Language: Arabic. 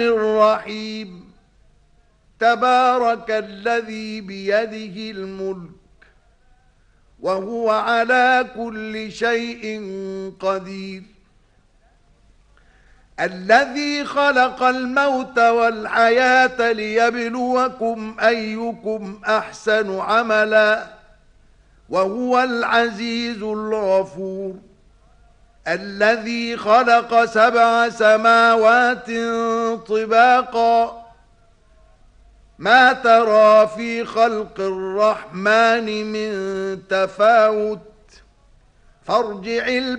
الرحيم تبارك الذي بيده الملك وهو على كل شيء قدير الذي خلق الموت والحياة ليبلوكم أيكم أحسن عملا وهو العزيز الغفور الذي خلق 7 سماوات طباقا ما ترى في خلق الرحمن من تفاوت فارجع